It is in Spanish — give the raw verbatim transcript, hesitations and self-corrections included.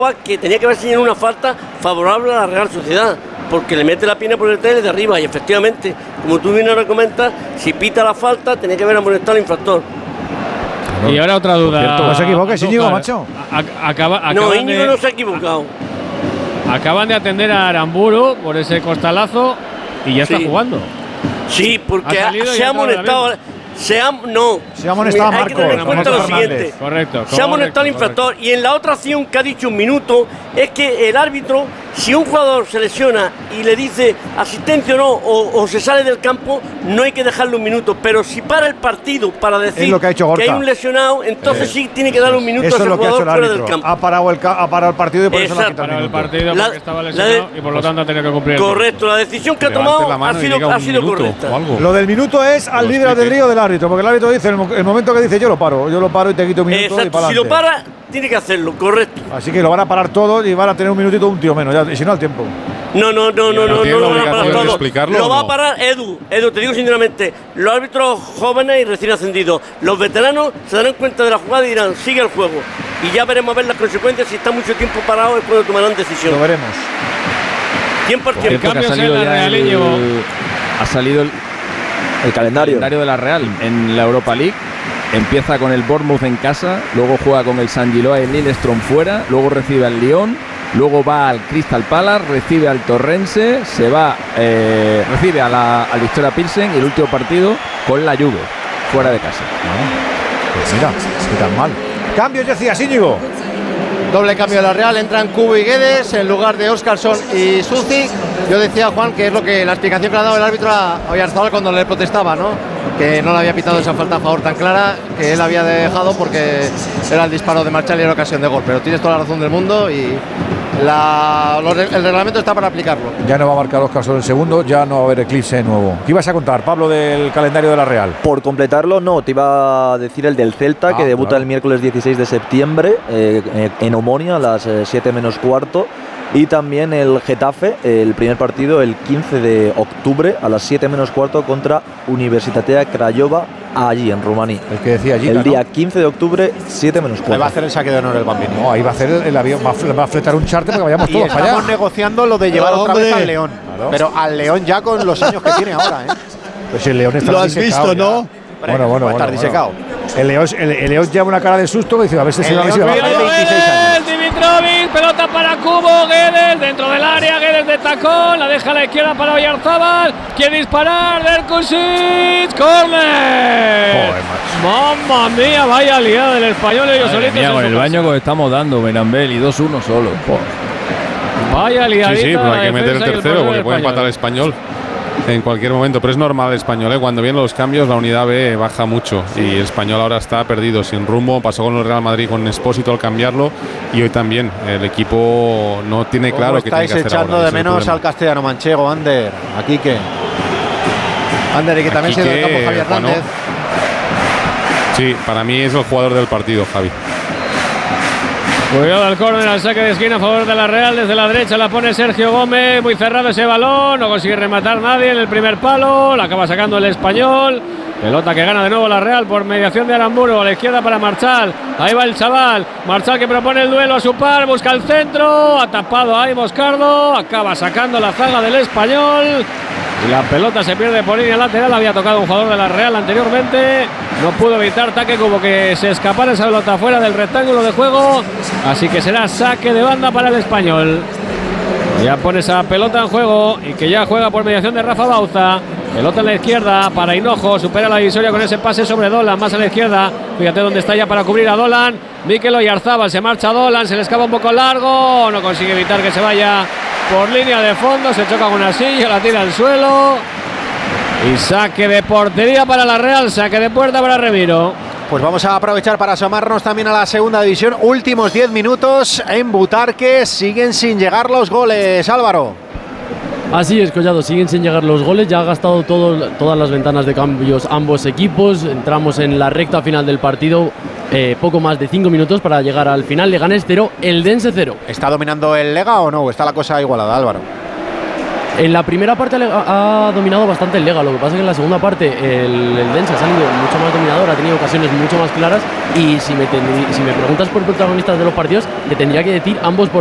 que tenía que haber señalado una falta favorable a la Real Sociedad, porque le mete la pierna por el tele de arriba y efectivamente, como tú bien ahora comentas, si pita la falta tenía que haber amonestado al infractor. Y ahora otra duda. Cierto, no se equivoque, Íñigo, macho. Acaba, no, acaban Íñigo de, no se ha equivocado. Acaban de atender a Aramburu por ese costalazo y ya Sí. está jugando. Sí, porque Ha ha salido y se ha ha entrado amonestado. ahora Se ha, no. Se ha amonestado a Hay que Marcos, tener en cuenta Marcos lo Fernández. siguiente. Correcto. Se ha amonestado al correcto, infractor. Y en la otra acción que ha dicho un minuto, es que el árbitro, si un jugador se lesiona y le dice asistencia o no, o, o se sale del campo, no hay que dejarle un minuto. Pero si para el partido para decir Es lo que ha hecho Gorka. hay un lesionado, entonces Eh, sí tiene que darle un minuto a Eso ese es lo que ha hecho jugador el fuera del árbitro. campo. Ha parado el, ca- ha parado el partido y por eso le ha Exacto. quitado Para el el minuto. partido La- porque estaba la lesionado de- y por lo tanto ha tenido que cumplir el Correcto, la decisión que ha Levante tomado la ha mano y sido, diga ha un sido minuto correcta. o algo. Lo del minuto es al Lo libre explique. albedrío del árbitro, porque el árbitro dice, en el mo- el momento que dice yo lo paro, yo lo paro y te quito un minuto y Exacto, para si lo para, tiene que hacerlo, correcto. Así que lo van a parar todos y van a tener un minutito un tío menos, ya, y si no al tiempo. No, no, no, no, no no, tiene no la lo van a obligación parar de todo. explicarlo, Lo ¿o va a no? parar Edu. Edu, te digo sinceramente, los árbitros jóvenes y recién ascendidos, los veteranos se darán cuenta de la jugada y dirán, sigue el juego. Y ya veremos a ver las consecuencias. Si está mucho tiempo parado es cuando tomarán decisión. Lo veremos. Tiempo al El tiempo. cambio que ha es en salido la ya Real, el, Íñigo. ha salido el El calendario. calendario de la Real en la Europa League. Empieza con el Bournemouth en casa, luego juega con el San Giloa y el Lillestrøm fuera, luego recibe al Lyon, luego va al Crystal Palace, recibe al Torrense, se va, eh, recibe a la, al Victoria Pilsen y el último partido con la Juve, fuera de casa. Pues mira, ni tan mal. Cambios decías, Íñigo. Doble cambio de la Real, entran Kubo y Guedes en lugar de Óscarsson y Sucic. Yo decía, Juan, que es lo que la explicación que le ha dado el árbitro a Oyarzabal cuando le protestaba, ¿no? Que no le había pitado esa falta a favor tan clara, que él había dejado porque era el disparo de Marchal y era ocasión de gol. Pero tienes toda la razón del mundo y la, los, el reglamento está para aplicarlo. Ya no va a marcar Óscar Sol el segundo, ya no va a haber eclipse nuevo. ¿Qué ibas a contar, Pablo, del calendario de la Real? Por completarlo, no, te iba a decir el del Celta, Ah, que debuta claro. el miércoles dieciséis de septiembre eh, eh, en Omonia a las eh, siete menos cuarto. Y también el Getafe, el primer partido el quince de octubre a las siete menos cuarto contra Universitatea Craiova, allí en Rumanía. El que decía allí. El día quince de octubre, siete menos Le va a cuarto. hacer el saque de honor el Bambino. No, ahí va a hacer el, el avión, va a, fl- va a fletar un charter para que vayamos Y todos para estamos allá. negociando lo de llevar Pero, otra vez hombre. al León. Claro. Pero al León ya con los años que tiene ahora, ¿eh? Pues el León está Lo has disecado visto, ya. ¿no? Bueno, bueno, Va a estar bueno, disecado. bueno. El León, el, el León lleva una cara de susto que dice, a ver si El se va a ver si León va a viene bajar. veintiséis años. Dimitrovic, pelota para Kubo, Guedes dentro del área, Guedes de tacón, la deja a la izquierda para Oyarzabal, quiere disparar, Derkusic, córner. Mamma mía, vaya liada del español ellos Madre solitos. mía, en con su el casa. baño que estamos dando, Benambel, y dos uno solo. Vaya liadita. Sí, sí, pero hay la que meter el defensa y tercero portero porque del puede Español. empatar el Español en cualquier momento. Pero es normal el Español, ¿eh? Cuando vienen los cambios la unidad B baja mucho y el Español ahora está perdido, sin rumbo. Pasó con el Real Madrid con Espósito al cambiarlo y hoy también el equipo no tiene claro ¿Cómo qué tiene estáis que hacer echando ahora? de Ese es el menos problema. al castellano manchego, Ander? Aquí que. Ander, y que también se ha ido del Quique, campo Javier Juanjo. Hernández. Sí, para mí es el jugador del partido, Javi. Cuidado al córner, al saque de esquina a favor de la Real. Desde la derecha la pone Sergio Gómez. Muy cerrado ese balón. No consigue rematar nadie en el primer palo. La acaba sacando el Español. Pelota que gana de nuevo la Real por mediación de Aramburu. A la izquierda para Marchal. Ahí va el chaval. Marchal que propone el duelo a su par. Busca el centro. Ha tapado ahí Moscardo. Acaba sacando la zaga del Español. Y la pelota se pierde por línea lateral. Había tocado un jugador de la Real anteriormente. No pudo evitar Taque, como que se escapara esa pelota fuera del rectángulo de juego. Así que será saque de banda para el Español. Ya pone esa pelota en juego y que ya juega por mediación de Rafa Bauza. Pelota en la izquierda para Hinojo. Supera la divisoria con ese pase sobre Dolan. Más a la izquierda. Fíjate dónde está ya para cubrir a Dolan. Mikel Oyarzabal. Se marcha Dolan. Se le escapa un poco largo. No consigue evitar que se vaya por línea de fondo. Se choca con una silla. La tira al suelo. Y saque de portería para la Real. Saque de puerta para Remiro. Pues vamos a aprovechar para asomarnos también a la segunda división. Últimos diez minutos en Butarque. Siguen sin llegar los goles, Álvaro. Así es, Collado, siguen sin llegar los goles, ya ha gastado todo, todas las ventanas de cambios ambos equipos, entramos en la recta final del partido, eh, poco más de cinco minutos para llegar al final. Leganés cero, Eldense cero. ¿Está dominando el Lega o no? ¿Está la cosa igualada, Álvaro? En la primera parte ha, ha dominado bastante el Lega, lo que pasa es que en la segunda parte el, el Dense ha salido mucho más dominador, ha tenido ocasiones mucho más claras y si me, tendrí, si me preguntas por protagonistas de los partidos, te tendría que decir ambos por